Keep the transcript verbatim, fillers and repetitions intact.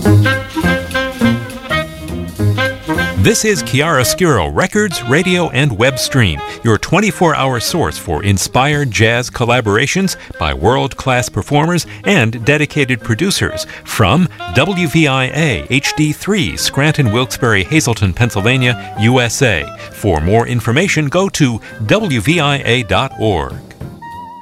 This is Chiaroscuro Records, Radio, and Web Stream, your twenty-four hour source for inspired jazz collaborations by world-class performers and dedicated producers from W V I A H D three, Scranton, Wilkes-Barre, Hazleton, Pennsylvania, U S A. For more information, go to W V I A dot org.